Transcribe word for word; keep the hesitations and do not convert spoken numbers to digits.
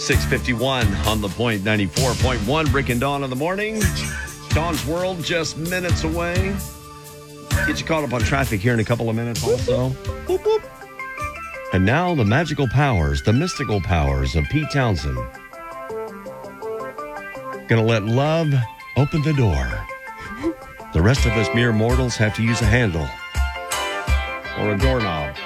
six fifty-one on the point, ninety-four point one. Rick and Dawn in the morning. Dawn's World just minutes away. Get you caught up on traffic here in a couple of minutes also. Boop, boop. And now the magical powers, the mystical powers of Pete Townsend. Gonna let love open the door. The rest of us mere mortals have to use a handle or a doorknob.